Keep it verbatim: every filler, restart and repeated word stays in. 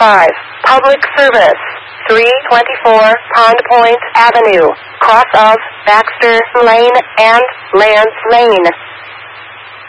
five. Public service. three twenty-four Pond Point Avenue, cross of Baxter Lane and Lance Lane.